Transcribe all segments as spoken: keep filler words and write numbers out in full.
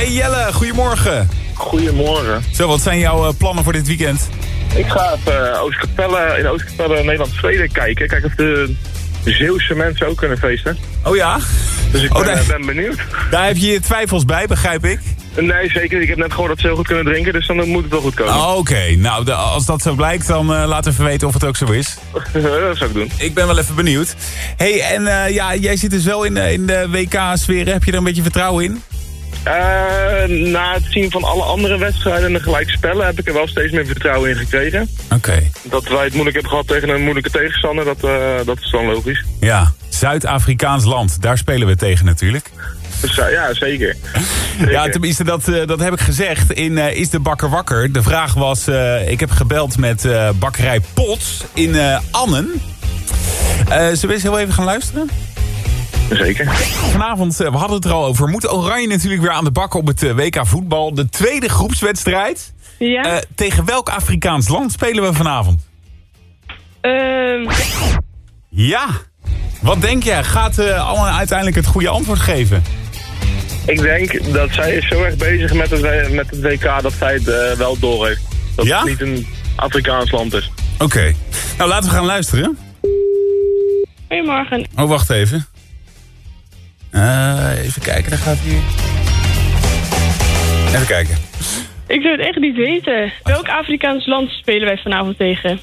Hey Jelle, goedemorgen. Goedemorgen. Zo, wat zijn jouw uh, plannen voor dit weekend? Ik ga even uh, Oostkapelle, in Oostkapelle Nederland-Zweden kijken. Kijken of de Zeeuwse mensen ook kunnen feesten. Oh ja? Dus ik ben, oh, daar, uh, ben benieuwd. Daar heb je je twijfels bij, begrijp ik? Nee, zeker. Ik heb net gehoord dat ze heel goed kunnen drinken, dus dan moet het wel goed komen. Oh, Oké, okay. nou de, als dat zo blijkt, dan uh, laat even weten of het ook zo is. Dat zou ik doen. Ik ben wel even benieuwd. Hey, en uh, ja, jij zit dus wel in, in de W K-sfeer. Heb je er een beetje vertrouwen in? Uh, na het zien van alle andere wedstrijden en de gelijkspellen heb ik er wel steeds meer vertrouwen in gekregen. Oké. Okay. Dat wij het moeilijk hebben gehad tegen een moeilijke tegenstander, dat, uh, dat is dan logisch. Ja, Zuid-Afrikaans land, daar spelen we tegen natuurlijk. Dus, uh, ja, zeker. zeker. Ja, tenminste, dat, uh, dat heb ik gezegd in uh, Is de Bakker Wakker. De vraag was, uh, ik heb gebeld met uh, bakkerij Pots in uh, Annen. Uh, zullen we eens heel even gaan luisteren? Zeker. Vanavond, we hadden het er al over, moet Oranje natuurlijk weer aan de bak op het W K voetbal. De tweede groepswedstrijd. Ja. Uh, tegen welk Afrikaans land spelen we vanavond? Um... Ja. Wat denk jij? Gaat uh, Anne uiteindelijk het goede antwoord geven? Ik denk dat zij is zo erg bezig met het, met het W K dat zij het uh, wel door heeft. Dat ja? het niet een Afrikaans land is. Oké. Okay. Nou, laten we gaan luisteren. Goedemorgen. Oh, wacht even. Uh, even kijken, daar gaat hij. Even kijken. Ik zou het echt niet weten. Welk Afrikaans land spelen wij vanavond tegen?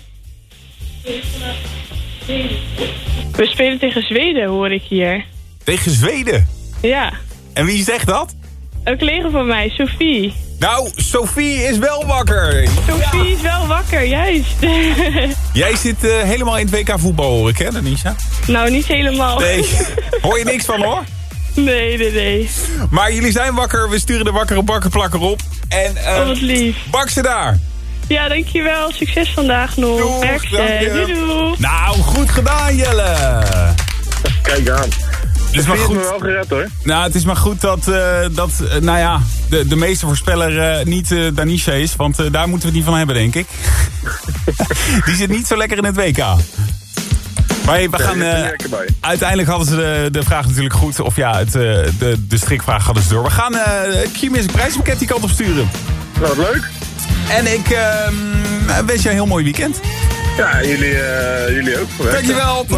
We spelen tegen Zweden, hoor ik hier. Tegen Zweden? Ja. En wie zegt dat? Een collega van mij, Sophie. Nou, Sophie is wel wakker. Sophie ja. is wel wakker, juist. Jij zit uh, helemaal in het W K voetbal, hoor ik, hè, Danisha? Nou, niet helemaal. Nee, hoor je niks van, hoor? Nee, nee, nee. Maar jullie zijn wakker, we sturen de wakkere bakkerplakker op. En, uh, oh, wat lief. Bak ze daar. Ja, dankjewel. Succes vandaag nog. Doeg, Werk doei, doei. Nou, goed gedaan, Jelle. Kijk aan. Het is maar goed. Me wel gered, hoor. Nou, het is maar goed dat, uh, dat uh, nou ja, de, de meeste voorspeller uh, niet uh, Danisha is. Want uh, daar moeten we het niet van hebben, denk ik. Die zit niet zo lekker in het W K. Maar hey, we gaan, uh, uiteindelijk hadden ze de, de vraag natuurlijk goed. Of ja, het, uh, de, de strikvraag hadden ze door. We gaan uh, het Q-Music prijspakket die kant op sturen. Nou, wat leuk. En ik uh, wens je een heel mooi weekend. Ja, jullie, uh, jullie ook. Dankjewel.